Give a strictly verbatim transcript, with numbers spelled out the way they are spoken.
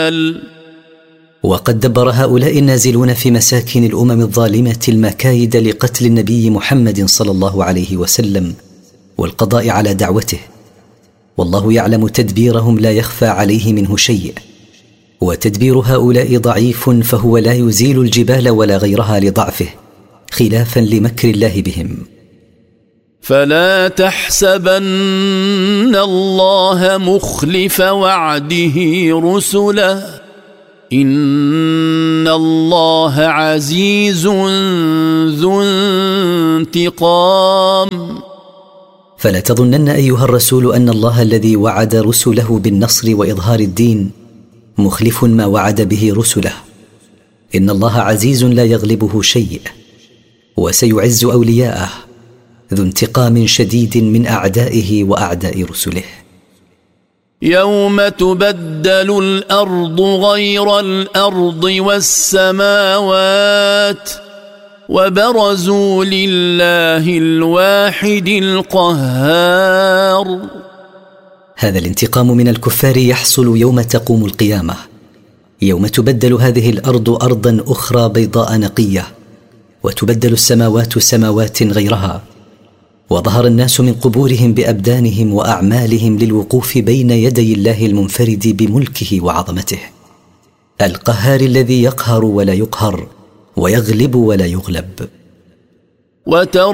الجبال. وقد دبر هؤلاء النازلون في مساكن الأمم الظالمة المكايد لقتل النبي محمد صلى الله عليه وسلم والقضاء على دعوته، والله يعلم تدبيرهم لا يخفى عليه منه شيء، وتدبير هؤلاء ضعيف فهو لا يزيل الجبال ولا غيرها لضعفه، خلافا لمكر الله بهم. فلا تحسبن الله مخلف وعده رسله، إن الله عزيز ذو انتقام. فلا تظنن أيها الرسول أن الله الذي وعد رسله بالنصر وإظهار الدين مخلف ما وعد به رسله، إن الله عزيز لا يغلبه شيء، وسيعز أولياءه، ذو انتقام شديد من أعدائه وأعداء رسله. يوم تبدل الأرض غير الأرض والسماوات وبرزوا لله الواحد القهار. هذا الانتقام من الكفار يحصل يوم تقوم القيامة، يوم تبدل هذه الأرض أرضا أخرى بيضاء نقية، وتبدل السماوات سماوات غيرها، وظهر الناس من قبورهم بأبدانهم وأعمالهم للوقوف بين يدي الله المنفرد بملكه وعظمته، القهار الذي يقهر ولا يقهر ويغلب ولا يغلب. وترى